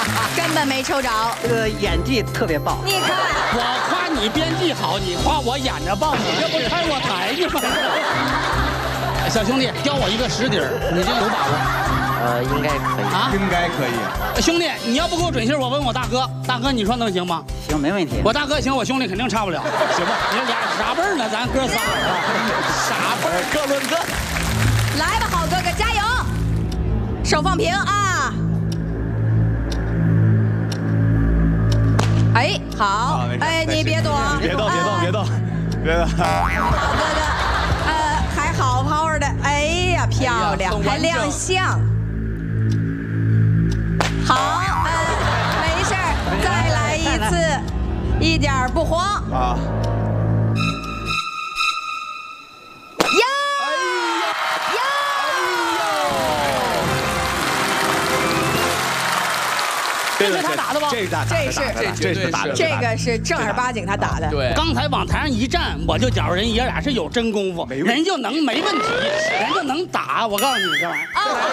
根本没抽着。 这个演技特别棒。 你看， 我夸你编辑好，你夸我演着棒，你这不是拆我台呢吗？小兄弟，教我一个实底儿，你这有把握？ 应该可以啊， 应该可以。 兄弟，你要不给我准信，我问我大哥，大哥你说能行吗？ 行，没问题。 我大哥行，我兄弟肯定差不了。行吧，你俩傻辈儿呢，咱哥仨傻辈儿各论各。 来吧，好哥哥，加油！手放平啊！哎，好，哎，你别躲， 别动，别动。 好哥哥，还好好的，哎呀，漂亮，还亮相。好，没事儿，再来一次，一点儿不慌。啊！ 这是他打的吧？ 这个是正儿八经他打的。 对，刚才往台上一站，我就觉着人爷俩是有真功夫，人就能没问题，人就能打。我告诉你这玩意儿。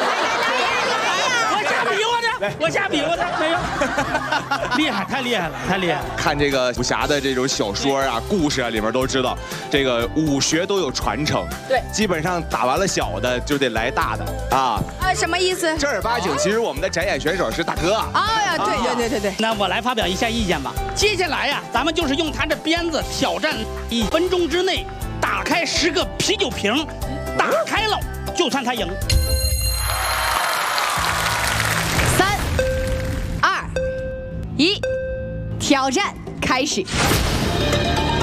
我瞎比划的，没有。厉害，太厉害了，太厉害了！ 看这个武侠的这种小说啊、故事啊，里面都知道，这个武学都有传承。 对， 基本上打完了小的就得来大的啊。 什么意思？ 正儿八经，其实我们的展演选手是大哥。 哎呀，对。 那我来发表一下意见吧。接下来呀，咱们就是用他这鞭子挑战1分钟之内打开10个啤酒瓶，打开了就算他赢。 3、2、1，挑战开始。